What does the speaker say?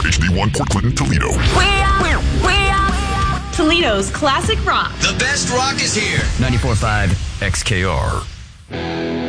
HD1 Port Clinton, Toledo. We are Toledo's classic rock. The best rock is here. 94.5 XKR.